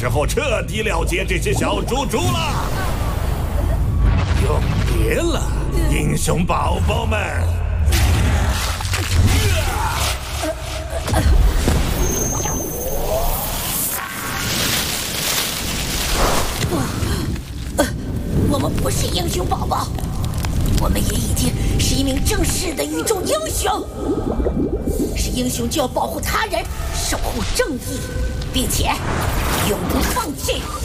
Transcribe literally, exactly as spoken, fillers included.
时候彻底了结这些小猪猪了。永别了，英雄宝宝们！ 我们不是英雄宝宝，我们也已经是一名正式的宇宙英雄。是英雄就要保护他人，守护正义，并且永不放弃。